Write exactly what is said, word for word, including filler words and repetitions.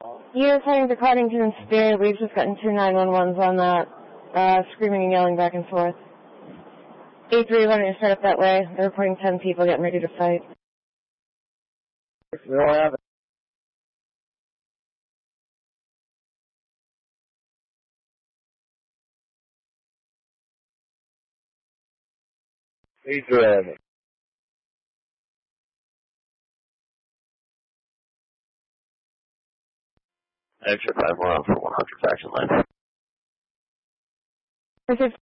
You're heading to Cottington and Spirit. We've just gotten two nine one ones on that, uh, screaming and yelling back and forth. eight three, why don't you set up that way? They're reporting ten people getting ready to fight. We don't have it. eight three. Extra five one for one hundred faction line. This is